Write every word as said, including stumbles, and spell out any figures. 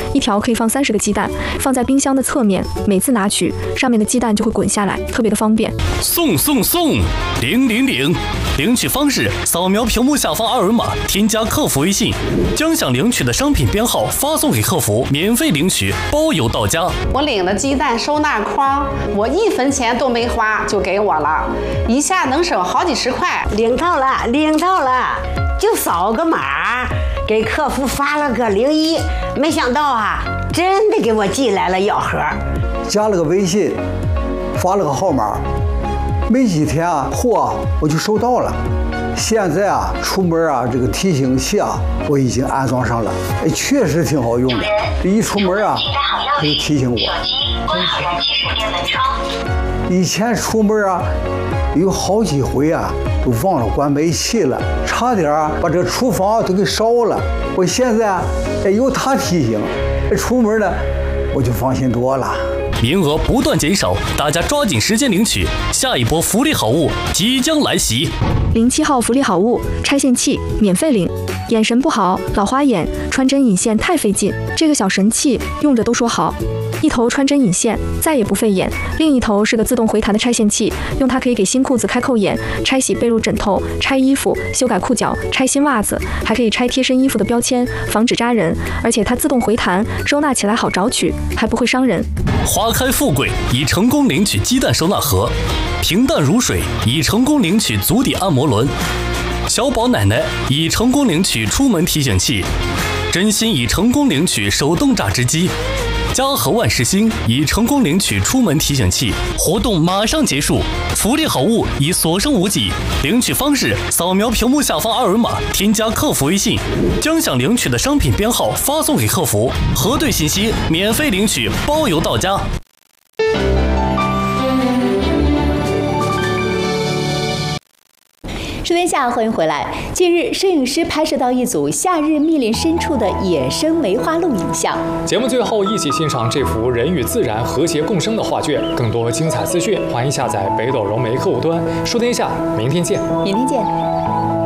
一条可以放三十个鸡蛋，放在冰箱的侧面，每次拿取，上面的鸡蛋就会滚下来，特别的方便。 送送送，领领领！领取方式：扫描屏幕下方二维码，添加客服微信，将想领取的商品编号发送给客服，免费领取，包邮到家。 我领了鸡蛋收纳筐，我一分钱都没花就给我了，一下能省好几十块。 领到了，领到了，就扫个码，给客服发了个零一，没想到啊，真的给我寄来了药盒， 加了个微信，发了个号码，没几天啊，货我就收到了。现在啊，出门啊，这个提醒器啊，我已经安装上了，哎，确实挺好用的。这一出门啊，它就提醒我。以前出门啊，有好几回啊，都忘了关煤气了，差点啊把这厨房都给烧了。我现在啊，哎，有它提醒，出门呢，我就放心多了。 名额不断减少，大家抓紧时间领取，下一波福利好物即将来袭。 零七号福利好物，拆线器免费领。眼神不好，老花眼，穿针引线太费劲，这个小神器用着都说好。一头穿针引线，再也不费眼；另一头是个自动回弹的拆线器，用它可以给新裤子开扣眼、拆洗被褥枕头、拆衣服、修改裤脚、拆新袜子，还可以拆贴身衣服的标签，防止扎人。而且它自动回弹，收纳起来好找取，还不会伤人。 花开富贵已成功领取鸡蛋收纳盒，平淡如水已成功领取足底按摩轮，小宝奶奶已成功领取出门提醒器，真心已成功领取手动榨汁机，嘉禾万事兴已成功领取出门提醒器。活动马上结束，福利好物已所剩无几。领取方式：扫描屏幕下方二维码，添加客服微信，将想领取的商品编号发送给客服，核对信息，免费领取，包邮到家。 说天下，欢迎回来。近日，摄影师拍摄到一组夏日密林深处的野生梅花鹿影像。 节目最后，一起欣赏这幅人与自然和谐共生的画卷。更多精彩资讯，欢迎下载北斗融媒客户端。说天下，明天见。 明天见。